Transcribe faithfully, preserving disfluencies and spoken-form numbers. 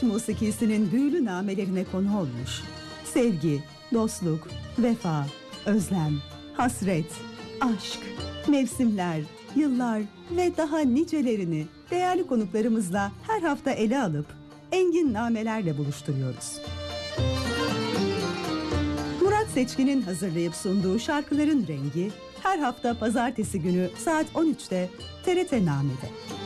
musikisinin büyülü namelerine konu olmuş. Sevgi, dostluk, vefa, özlem, hasret, aşk, mevsimler, yıllar ve daha nicelerini değerli konuklarımızla her hafta ele alıp engin namelerle buluşturuyoruz. Murat Seçkin'in hazırlayıp sunduğu Şarkıların Rengi her hafta pazartesi günü saat on üçte T R T Name'de.